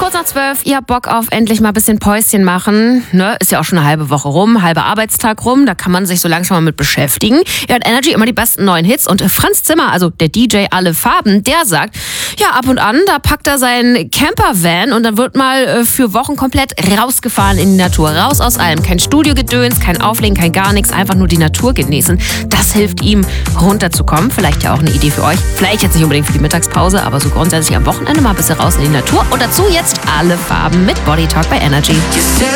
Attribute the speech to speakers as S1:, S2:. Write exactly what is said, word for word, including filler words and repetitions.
S1: Kurz nach zwölf, ihr habt Bock auf endlich mal ein bisschen Päuschen machen. Ne? Ist ja auch schon eine halbe Woche rum, halber Arbeitstag rum. Da kann man sich so langsam mal mit beschäftigen. Ihr hört Energy, immer die besten neuen Hits. Und Franz Zimmer, also der D J Alle Farben, der sagt, ja, ab und an, da packt er seinen Campervan und dann wird mal äh, für Wochen komplett rausgefahren in die Natur. Raus aus allem. Kein Studiogedöns, kein Auflegen, kein gar nichts. Einfach nur die Natur genießen. Das hilft ihm, runterzukommen. Vielleicht ja auch eine Idee für euch. Vielleicht jetzt nicht unbedingt für die Mittagspause, aber so grundsätzlich am Wochenende mal ein bisschen raus in die Natur. Und dazu jetzt Alle Farben mit Body Talk bei Energy.